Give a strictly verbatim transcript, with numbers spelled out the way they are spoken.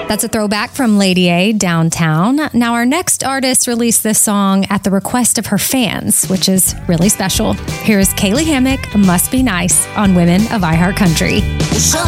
That's a throwback from Lady A, Downtown. Now, our next artist released this song at the request of her fans, which is really special. Here is Kaylee Hammack, Must Be Nice, on Women of iHeartCountry. Show